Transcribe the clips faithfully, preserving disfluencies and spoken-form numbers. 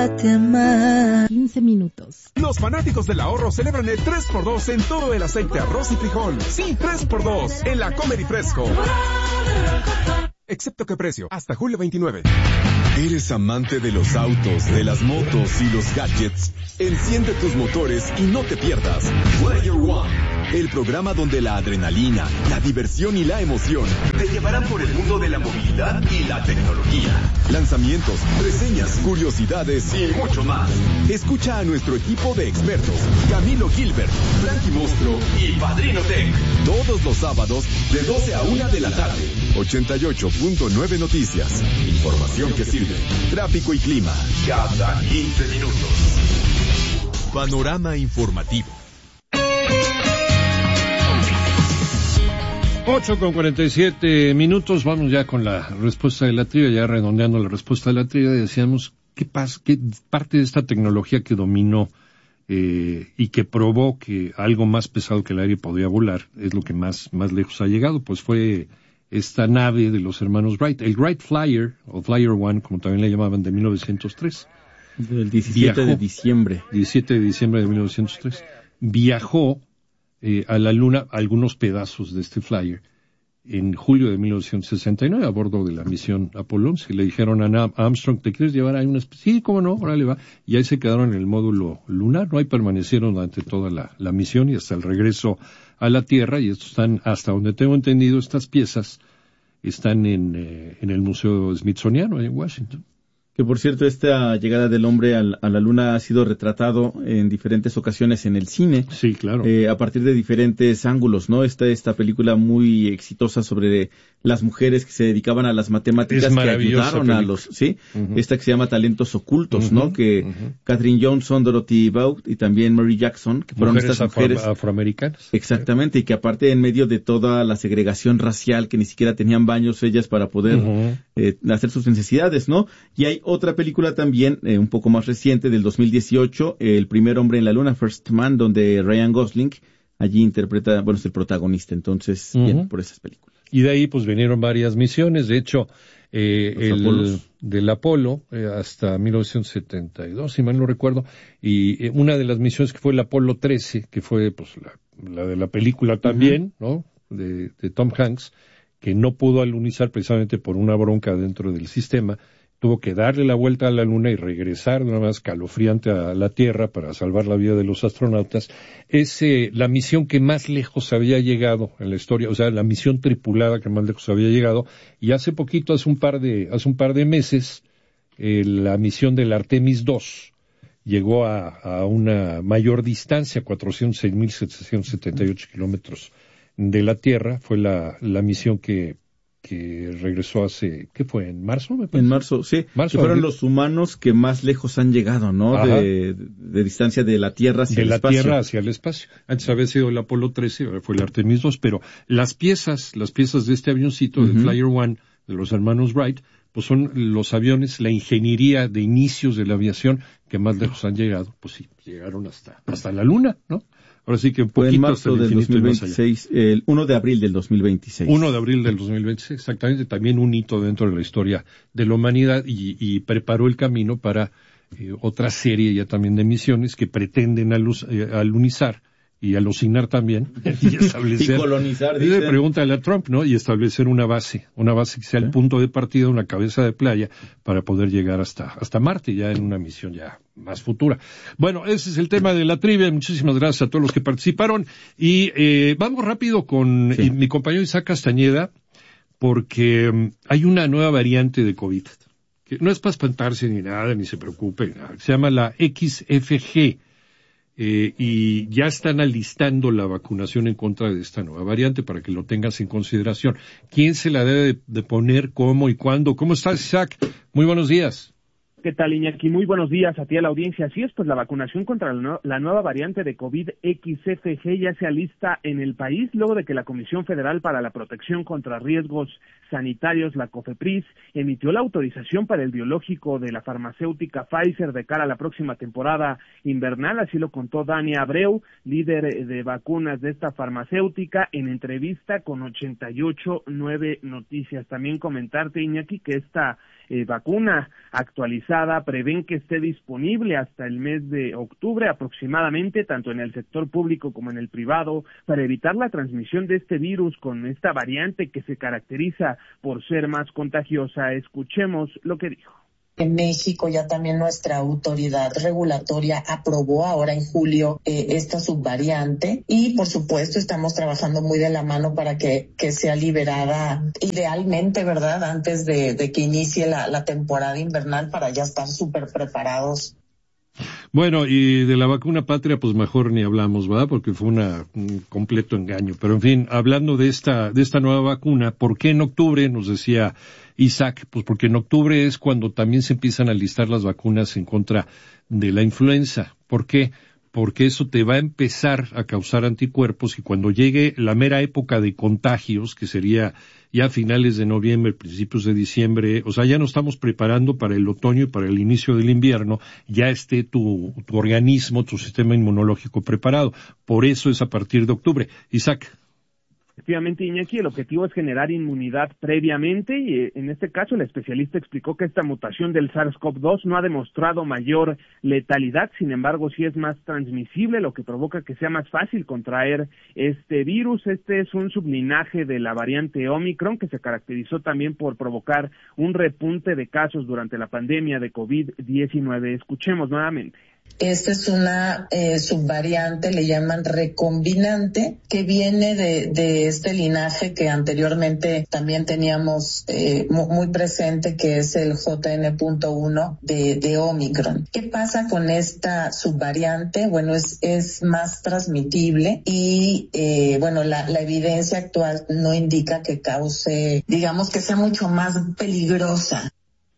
Date más. quince minutos. Los fanáticos del ahorro celebran el tres por dos en todo el aceite, arroz y frijol. Sí, tres por dos en la Comer y Fresco. Excepto que precio, hasta julio veintinueve. ¿Eres amante de los autos, de las motos y los gadgets? Enciende tus motores y no te pierdas Player One, el programa donde la adrenalina, la diversión y la emoción te llevarán por el mundo de la movilidad y la tecnología. Lanzamientos, reseñas, curiosidades y mucho más. Escucha a nuestro equipo de expertos, Camilo Gilbert, Frankie Monstruo y Padrino Tech. Todos los sábados de doce a una de la tarde. ochenta y ocho punto nueve Noticias. Información que sirve. Tráfico y clima cada quince minutos. Panorama informativo. ocho con cuarenta y siete minutos, vamos ya con la respuesta de la trivia, ya redondeando la respuesta de la trivia, decíamos, ¿qué pasa? ¿Qué parte de esta tecnología que dominó eh, y que probó que algo más pesado que el aire podía volar es lo que más, más lejos ha llegado? Pues fue esta nave de los hermanos Wright, el Wright Flyer, o Flyer One, como también le llamaban, de mil novecientos tres. Del diecisiete de diciembre. diecisiete de diciembre de mil novecientos tres. Viajó eh, a la Luna algunos pedazos de este Flyer en julio de mil novecientos sesenta y nueve a bordo de la misión Apolo once. Le dijeron a Armstrong, ¿te quieres llevar ahí una especie? Sí, cómo no, órale va. Y ahí se quedaron en el módulo lunar, ¿no? Ahí permanecieron durante toda la, la misión y hasta el regreso a la Tierra. Y estos están, hasta donde tengo entendido, estas piezas están en, eh, en el Museo Smithsoniano en Washington. Que por cierto, esta llegada del hombre a la Luna ha sido retratado en diferentes ocasiones en el cine. Sí, claro. Eh, a partir de diferentes ángulos, ¿no? Esta, esta película muy exitosa sobre las mujeres que se dedicaban a las matemáticas, que ayudaron película. a los, ¿sí? Uh-huh. Esta que se llama Talentos Ocultos, uh-huh. ¿no? Que uh-huh. Katherine Johnson, Dorothy Vaughan y también Mary Jackson, que fueron mujeres estas mujeres afro- afroamericanas. Exactamente, y que aparte en medio de toda la segregación racial, que ni siquiera tenían baños ellas para poder uh-huh. eh, hacer sus necesidades, ¿no? Y hay otra película también, eh, un poco más reciente, del dos mil dieciocho, eh, El primer hombre en la Luna, First Man, donde Ryan Gosling allí interpreta, bueno, es el protagonista, entonces, uh-huh. bien, por esas películas. Y de ahí, pues, vinieron varias misiones, de hecho, eh, el del Apolo, eh, hasta mil novecientos setenta y dos, si mal no recuerdo, y eh, una de las misiones que fue el Apolo trece, que fue, pues, la, la de la película también, uh-huh. ¿no?, de, de Tom Hanks, que no pudo alunizar precisamente por una bronca dentro del sistema. Tuvo que darle la vuelta a la Luna y regresar nada más calofriante a la Tierra para salvar la vida de los astronautas. Es eh, la misión que más lejos había llegado en la historia, o sea, la misión tripulada que más lejos había llegado. Y hace poquito, hace un par de, hace un par de meses, eh, la misión del Artemis dos llegó a, a una mayor distancia, cuatrocientos seis mil setecientos setenta y ocho kilómetros de la Tierra. Fue la, la misión que que regresó hace, ¿qué fue? ¿En marzo? Me parece. En marzo, sí. Marzo, que fueron los humanos que más lejos han llegado, ¿no? De, de distancia de la Tierra hacia de el espacio. De la Tierra hacia el espacio. Antes había sido el Apolo trece, ahora fue el Artemis dos, pero las piezas, las piezas de este avioncito, uh-huh. del Flyer One, de los hermanos Wright, pues son los aviones, la ingeniería de inicios de la aviación que más lejos han llegado. Pues sí, llegaron hasta, hasta la Luna, ¿no? Ahora sí que un poquito en marzo del dos mil veintiséis, el uno de abril del dos mil veintiséis. uno de abril del dos mil veintiséis, exactamente, también un hito dentro de la historia de la humanidad y, y preparó el camino para eh, otra serie ya también de misiones que pretenden aluz, eh, alunizar y alucinar también y establecer y colonizar, dicen. Pregúntale a Trump, ¿no? Y establecer una base, una base que sea ¿Eh? el punto de partida, una cabeza de playa para poder llegar hasta hasta Marte ya en una misión ya más futura. Bueno, ese es el tema de la trivia. Muchísimas gracias a todos los que participaron y eh, vamos rápido con sí. mi compañero Isaac Castañeda porque um, hay una nueva variante de COVID que no es para espantarse ni nada, ni se preocupe, nada. Se llama la X F G. Eh, y ya están alistando la vacunación en contra de esta nueva variante para que lo tengas en consideración. ¿Quién se la debe de, de poner, cómo y cuándo? ¿Cómo estás, Isaac? Muy buenos días. ¿Qué tal, Iñaki? Muy buenos días a ti, a la audiencia. Así es, pues la vacunación contra la, la nueva variante de COVID X F G ya se alista en el país, luego de que la Comisión Federal para la Protección contra Riesgos Sanitarios, la COFEPRIS, emitió la autorización para el biológico de la farmacéutica Pfizer de cara a la próxima temporada invernal. Así lo contó Dani Abreu, líder de vacunas de esta farmacéutica, en entrevista con ochenta y ocho nueve Noticias. También comentarte, Iñaki, que esta eh, vacuna actualizada prevén que esté disponible hasta el mes de octubre aproximadamente, tanto en el sector público como en el privado, para evitar la transmisión de este virus con esta variante que se caracteriza por ser más contagiosa. Escuchemos lo que dijo. En México ya también nuestra autoridad regulatoria aprobó ahora en julio eh, esta subvariante y por supuesto estamos trabajando muy de la mano para que, que sea liberada idealmente, ¿verdad? Antes de, de que inicie la, la temporada invernal para ya estar súper preparados. Bueno, y de la vacuna patria, pues mejor ni hablamos, ¿verdad? Porque fue una, un completo engaño. Pero en fin, hablando de esta, de esta nueva vacuna, ¿por qué en octubre? Nos decía Isaac, pues porque en octubre es cuando también se empiezan a listar las vacunas en contra de la influenza. ¿Por qué? Porque eso te va a empezar a causar anticuerpos y cuando llegue la mera época de contagios, que sería ya a finales de noviembre, principios de diciembre, o sea, ya nos estamos preparando para el otoño y para el inicio del invierno, ya esté tu, tu organismo, tu sistema inmunológico preparado. Por eso es a partir de octubre. Isaac. Efectivamente, Iñaki, el objetivo es generar inmunidad previamente y en este caso el especialista explicó que esta mutación del SARS-CoV dos no ha demostrado mayor letalidad, sin embargo sí es más transmisible, lo que provoca que sea más fácil contraer este virus. Este es un sublinaje de la variante Omicron que se caracterizó también por provocar un repunte de casos durante la pandemia de COVID diecinueve. Escuchemos nuevamente. Esta es una eh, subvariante, le llaman recombinante, que viene de, de este linaje que anteriormente también teníamos eh, muy presente, que es el J N punto uno de, de Omicron. ¿Qué pasa con esta subvariante? Bueno, es, es más transmitible y, eh, bueno, la, la evidencia actual no indica que cause, digamos, que sea mucho más peligrosa.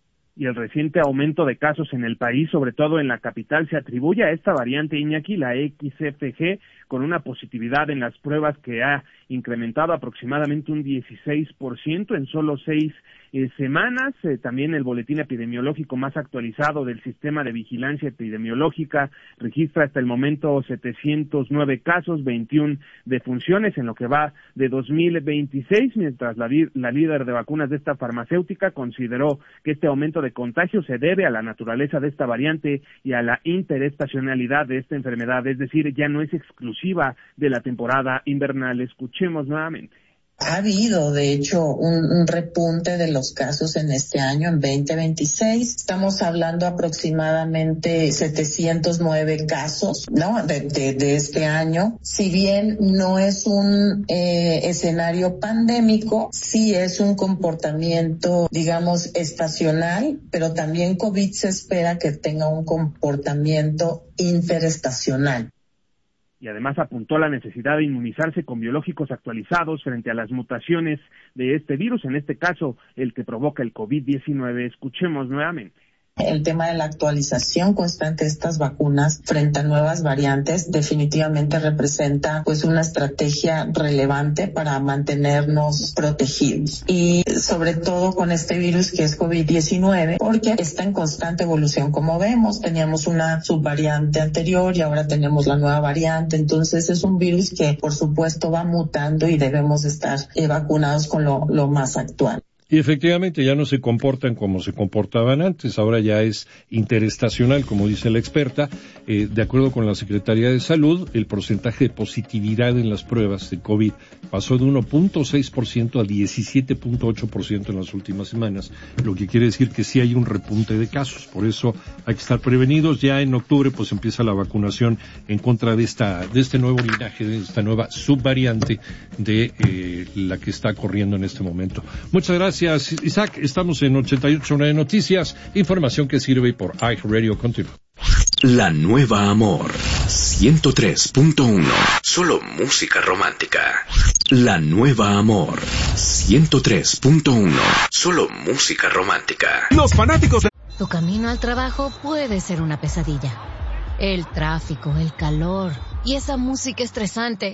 Y el reciente aumento de casos en el país, sobre todo en la capital, se atribuye a esta variante, Iñaki, la X F G, con una positividad en las pruebas que ha incrementado aproximadamente un dieciséis por ciento en solo seis eh, semanas. Eh, también el boletín epidemiológico más actualizado del Sistema de Vigilancia Epidemiológica registra hasta el momento setecientos nueve casos, veintiuna defunciones en lo que va de dos mil veintiséis, mientras la, la líder de vacunas de esta farmacéutica consideró que este aumento de contagio se debe a la naturaleza de esta variante y a la interestacionalidad de esta enfermedad, es decir, ya no es exclusiva de la temporada invernal. Escuchemos nuevamente. Ha habido, de hecho, un, un repunte de los casos en este año, en veinte veintiséis. Estamos hablando aproximadamente setecientos nueve casos, ¿no? De, de, de este año. Si bien no es un eh, escenario pandémico, sí es un comportamiento, digamos, estacional, pero también COVID se espera que tenga un comportamiento interestacional. Y además apuntó la necesidad de inmunizarse con biológicos actualizados frente a las mutaciones de este virus, en este caso el que provoca el COVID diecinueve. Escuchemos nuevamente. El tema de la actualización constante de estas vacunas frente a nuevas variantes definitivamente representa pues una estrategia relevante para mantenernos protegidos y sobre todo con este virus que es COVID diecinueve, porque está en constante evolución. Como vemos, teníamos una subvariante anterior y ahora tenemos la nueva variante, entonces es un virus que por supuesto va mutando y debemos estar eh, vacunados con lo, lo más actual. Y efectivamente ya no se comportan como se comportaban antes, ahora ya es interestacional, como dice la experta. Eh, de acuerdo con la Secretaría de Salud, el porcentaje de positividad en las pruebas de COVID pasó de uno punto seis por ciento a diecisiete punto ocho por ciento en las últimas semanas, lo que quiere decir que sí hay un repunte de casos. Por eso hay que estar prevenidos. Ya en octubre pues empieza la vacunación en contra de esta de este nuevo linaje, de esta nueva subvariante de eh, la que está corriendo en este momento. Muchas gracias. Gracias, Isaac. Estamos en ochenta y ocho punto nueve Noticias, información que sirve por iHeartRadio. Continúa. La nueva Amor, ciento tres punto uno. Solo música romántica. La nueva Amor, ciento tres punto uno. Solo música romántica. Los fanáticos de... Tu camino al trabajo puede ser una pesadilla. El tráfico, el calor y esa música estresante.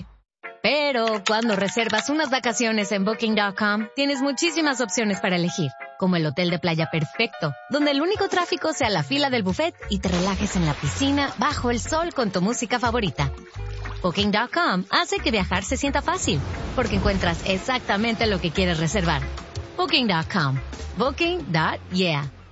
Pero cuando reservas unas vacaciones en Booking punto com, tienes muchísimas opciones para elegir, como el hotel de playa perfecto, donde el único tráfico sea la fila del buffet y te relajes en la piscina bajo el sol con tu música favorita. Booking punto com hace que viajar se sienta fácil, porque encuentras exactamente lo que quieres reservar. Booking punto com. Booking punto yeah.